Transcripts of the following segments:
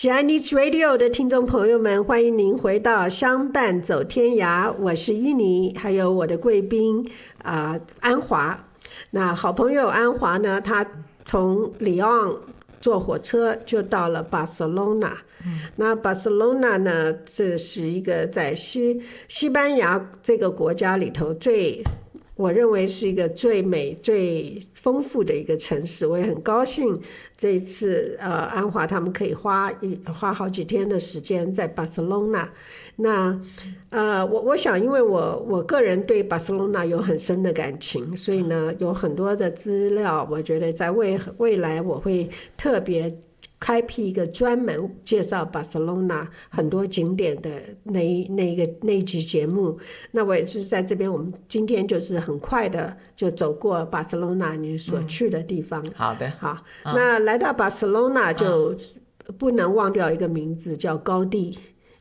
喜爱 Niche Radio 的听众朋友们，欢迎您回到相伴走天涯，我是伊妮，还有我的贵宾安华。那好朋友安华呢，他从里昂坐火车就到了巴塞隆纳。那巴塞隆纳呢，这是一个在西班牙这个国家里头我认为是一个最美最丰富的一个城市。我也很高兴这一次安华他们可以花好几天的时间在巴塞隆纳。那我想因为我个人对巴塞隆纳有很深的感情，所以呢有很多的资料，我觉得在未来我会特别开辟一个专门介绍巴塞隆纳很多景点的那一集节目。那我也是在这边，我们今天就是很快的就走过巴塞隆纳你所去的地方。 好的， 好，那来到巴塞隆纳就不能忘掉一个名字，叫高第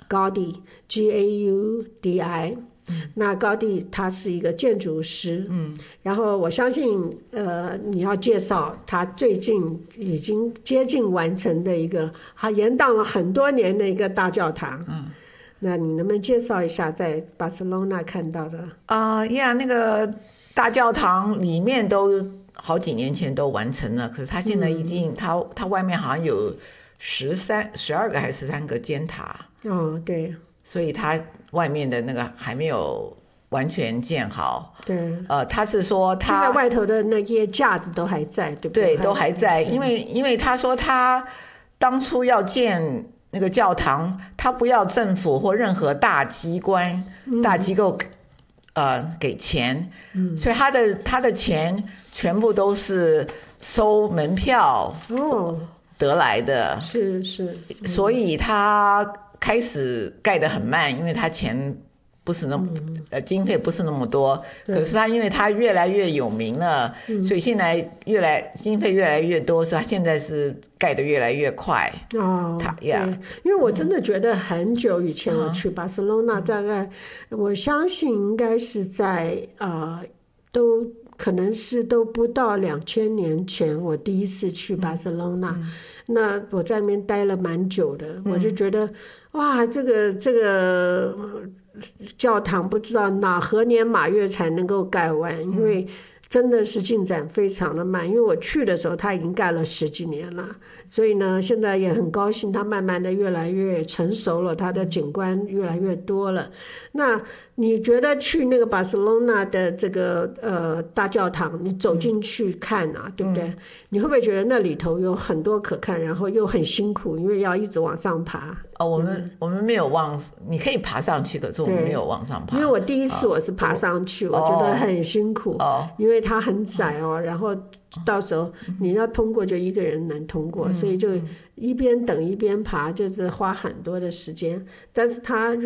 Gaudi。那高第他是一个建筑师，然后我相信你要介绍他最近已经接近完成的一个他延宕了很多年的一个大教堂。那你能不能介绍一下在巴塞隆纳看到的？ 那个大教堂里面都好几年前都完成了，可是他现在已经他外面好像有12个还是13个尖塔。 对， 所以它外面的那个还没有完全建好。 对， 他是说他现在外头的那些架子都还在，对不对？ 对，都还在。因为他说他当初要建那个教堂，他不要政府或任何大机关、大机构给钱，所以他的钱全部都是收门票得来的。 是， 所以他开始盖得很慢，因为他钱不是经费不是那么多。可是他因为他越来越有名了，所以现在经费越来越多，所以他现在是盖得越来越快。 对，因为我真的觉得很久以前我去巴塞隆纳，大概我相信应该是在都可能是都不到2000年前我第一次去巴塞隆纳。那我在那边待了蛮久的，我就觉得哇，这个教堂不知道何年马月才能够盖完，因为真的是进展非常的慢。因为我去的时候它已经盖了10几年了，所以呢现在也很高兴它慢慢的越来越成熟了，它的景观越来越多了。那你觉得去那个巴塞隆纳的这个大教堂，你走进去看对不对？你会不会觉得那里头有很多可看，然后又很辛苦，因为要一直往上爬？ 我们没有你可以爬上去，可是我们没有往上爬。 因为我第一次我是爬上去，我觉得很辛苦，因为它很窄然后到时候你要通过就一个人能通过，所以就一边等一边爬，就是花很多的时间。但是它